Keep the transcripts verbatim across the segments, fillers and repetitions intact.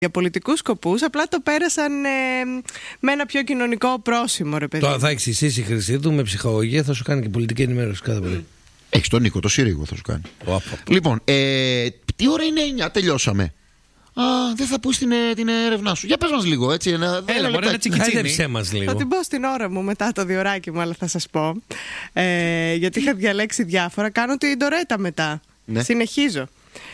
για πολιτικούς σκοπούς, απλά το πέρασαν ε, με ένα πιο κοινωνικό πρόσημο, ρε παιδί. Τώρα θα έχεις εσύ η Χρυσίδου με ψυχαγωγία, θα σου κάνει και πολιτική ενημέρωση κάθε πρωί. Mm. Έχεις τον Νίκο, το Συρίγο θα σου κάνει. Oh, oh, oh. Λοιπόν, ε, τι ώρα είναι εννιά, τελειώσαμε. Α, δεν θα πούς την, την έρευνά σου. Για πες μας λίγο, έτσι. Ένα, Έλα, μπορεί να τσικιτσίνει. μας λίγο. Θα την πω στην ώρα μου μετά το διωράκι μου, αλλά θα σας πω. Ε, γιατί είχα διαλέξει διάφορα. Κάνω την ντορέτα μετά. Ναι. Συνεχίζω.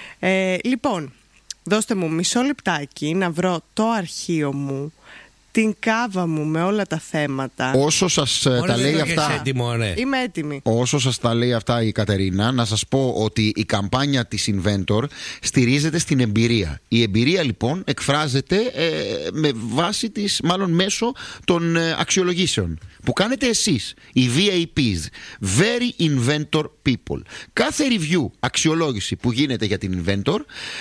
Ε, λοιπόν, δώστε μου μισό λεπτάκι να βρω το αρχείο μου, την κάβα μου με όλα τα θέματα. Όσο σας Μόνο τα λέει αυτά. Έτοιμο, ναι. Είμαι έτοιμη. Όσο σας τα λέει αυτά η Κατερίνα, να σας πω ότι η καμπάνια της Inventor στηρίζεται στην εμπειρία. Η εμπειρία λοιπόν εκφράζεται ε, με βάση της, μάλλον μέσω των ε, αξιολογήσεων που κάνετε εσείς, οι βι έι πις, Very Inventor People. Κάθε review, αξιολόγηση που γίνεται για την Inventor,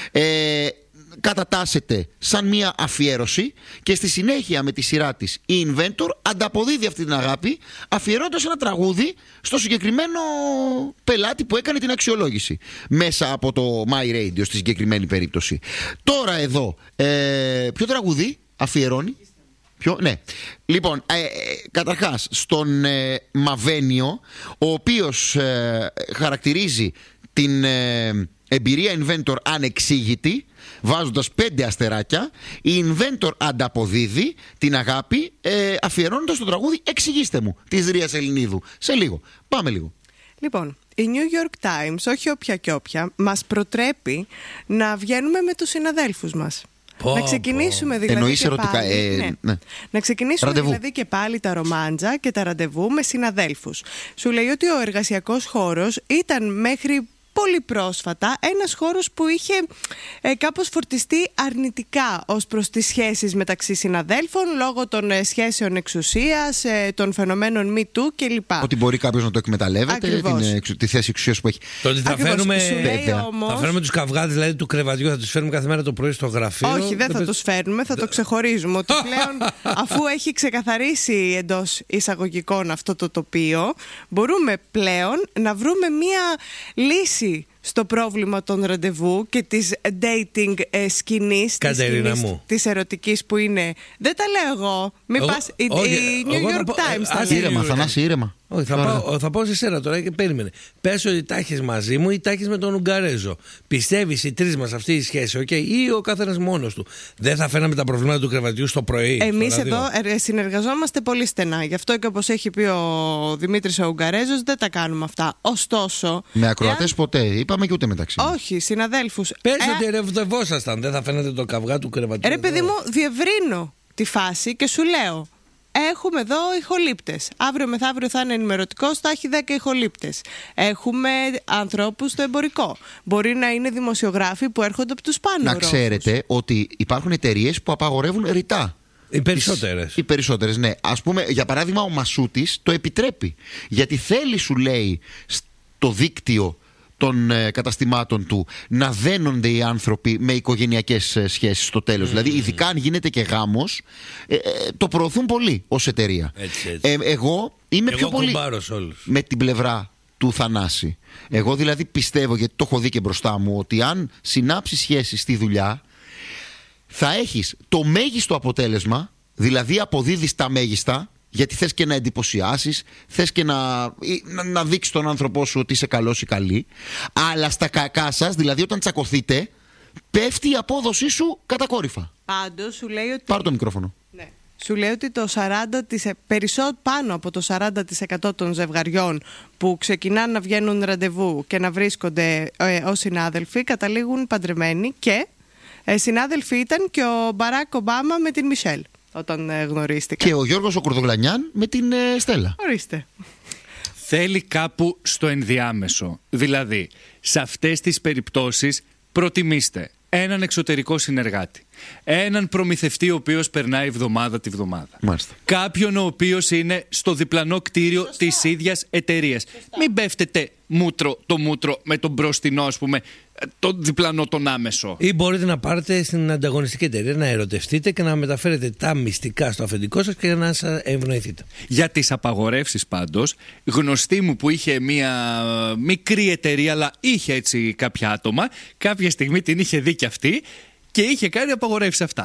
ε, κατατάσσεται σαν μια αφιέρωση και στη συνέχεια με τη σειρά της η Inventor ανταποδίδει αυτή την αγάπη αφιερώντας ένα τραγούδι στο συγκεκριμένο πελάτη που έκανε την αξιολόγηση μέσα από το My Radio στη συγκεκριμένη περίπτωση. Τώρα εδώ ε, ποιο τραγούδι αφιερώνει? Ποιο? Ναι. Λοιπόν, ε, ε, καταρχάς στον ε, Μαβένιο, ο οποίος ε, χαρακτηρίζει την ε, εμπειρία Inventor ανεξήγητη, βάζοντας πέντε αστεράκια. Η Inventor ανταποδίδει την αγάπη ε, αφιερώνοντας το τραγούδι «Εξηγήστε μου» της Ρίας Ελληνίδου. Σε λίγο. Πάμε λίγο. Λοιπόν, η New York Times, όχι όποια και όποια, μας προτρέπει να βγαίνουμε με τους συναδέλφους μας. Πω, να ξεκινήσουμε πω. δηλαδή Εννοείς και ερωτικά, πάλι, ε, ναι. Ναι. Να ξεκινήσουμε ραντεβού. δηλαδή και πάλι τα ρομάντζα και τα ραντεβού με συναδέλφους. Σου λέει ότι ο εργασιακός χώρος ήταν μέχρι πολύ πρόσφατα ένας χώρος που είχε ε, κάπως φορτιστεί αρνητικά ως προς τις σχέσεις μεταξύ συναδέλφων λόγω των ε, σχέσεων εξουσίας, ε, των φαινομένων Me Too κλπ. Ότι μπορεί κάποιος να το εκμεταλλεύεται, την, ε, τη θέση εξουσίας που έχει. Το ότι θα φέρουμε, όμως, θα φέρουμε τους καυγάδες δηλαδή, του κρεβατιού, θα τους φέρουμε κάθε μέρα το πρωί στο γραφείο. Όχι, δεν θα τους φέρνουμε, θα το ξεχωρίζουμε. Ότι πλέον, αφού έχει ξεκαθαρίσει εντός εισαγωγικών αυτό το τοπίο, μπορούμε πλέον να βρούμε μία λύση στο πρόβλημα των ραντεβού και της dating ε, σκηνής, της, σκηνής της ερωτικής που είναι. Δεν τα λέω εγώ. Μην εγώ, πας, η, όχι, η New York Times τα λέει. Ήρεμα, Θανάση, ήρεμα. Όχι, θα, πάω, θα πάω σε σένα τώρα και περίμενε. Πες ότι τα έχεις μαζί μου ή τα έχεις με τον Ουγγαρέζο. Πιστεύεις οι τρεις μας αυτή η σχέση, okay, ή ο καθένας μόνος του? Δεν θα φέραμε τα προβλήματα του κρεβατιού στο πρωί? Εμείς εδώ ε, συνεργαζόμαστε πολύ στενά. Γι' αυτό και όπως έχει πει ο Δημήτρης ο Ουγγαρέζος, δεν τα κάνουμε αυτά. Ωστόσο. Με ακροατές εάν... ποτέ, είπαμε και ούτε μεταξύ. Όχι, συναδέλφους. Πες ε... ότι ερευδευόσασταν, δεν θα φαίνεται το καυγά του κρεβατιού. Ρε παιδί μου, διευρύνω τη φάση και σου λέω. Έχουμε εδώ ηχολήπτες. Αύριο μεθαύριο θα είναι ενημερωτικός, θα έχει δέκα ηχολήπτες. Έχουμε ανθρώπους στο εμπορικό. Μπορεί να είναι δημοσιογράφοι που έρχονται από τους πάνω. Να ρόφους. ξέρετε ότι υπάρχουν εταιρείες που απαγορεύουν ρητά. Οι περισσότερες. Οι περισσότερες, ναι. Ας πούμε, για παράδειγμα, ο Μασούτης το επιτρέπει. Γιατί θέλει, σου λέει, στο δίκτυο των ε, καταστημάτων του να δένονται οι άνθρωποι με οικογενειακές ε, σχέσεις στο τέλος. Mm. Δηλαδή, ειδικά αν γίνεται και γάμος, ε, ε, το προωθούν πολύ ως εταιρεία. Έτσι, έτσι. Ε, εγώ είμαι εγώ πιο πολύ με την πλευρά του Θανάση. Εγώ δηλαδή πιστεύω, γιατί το έχω δει και μπροστά μου, ότι αν συνάψεις σχέσεις στη δουλειά, θα έχεις το μέγιστο αποτέλεσμα, δηλαδή αποδίδεις τα μέγιστα, γιατί θες και να εντυπωσιάσεις, θες και να, να, να δείξεις τον άνθρωπό σου ότι είσαι καλός ή καλή, αλλά στα κακά σας, δηλαδή όταν τσακωθείτε, πέφτει η απόδοσή σου κατακόρυφα. Πάντως σου λέει ότι... Πάρ' το μικρόφωνο. Ναι. Σου λέει ότι το σαράντα τοις εκατό, περισσότερο πάνω από το σαράντα τοις εκατό των ζευγαριών που ξεκινάνε να βγαίνουν ραντεβού και να βρίσκονται ε, ως συνάδελφοι, καταλήγουν παντρεμένοι και ε, συνάδελφοι ήταν και ο Μπαράκ Ομπάμα με την Μισελ. Όταν ε, γνωρίστηκαν. Και ο Γιώργος ο Κουρδογλανιάν με την ε, Στέλλα. Ορίστε. Θέλει κάπου στο ενδιάμεσο. Δηλαδή, σε αυτές τις περιπτώσεις προτιμήστε έναν εξωτερικό συνεργάτη. Έναν προμηθευτή ο οποίος περνάει εβδομάδα τη βδομάδα. Μάλιστα. Κάποιον ο οποίος είναι στο διπλανό κτίριο Σωστά. της ίδιας εταιρείας. Σωστά. Μην πέφτετε μούτρο το μούτρο με τον μπροστινό, ας πούμε, τον διπλανό τον άμεσο. Ή μπορείτε να πάρετε στην ανταγωνιστική εταιρεία, να ερωτευτείτε και να μεταφέρετε τα μυστικά στο αφεντικό σας και να σας ευνοηθείτε. Για τις απαγορεύσεις πάντως, γνωστή μου που είχε μια μικρή εταιρεία, αλλά είχε έτσι κάποια άτομα, κάποια στιγμή την είχε δει και αυτή και είχε κάνει απαγορεύσει αυτά.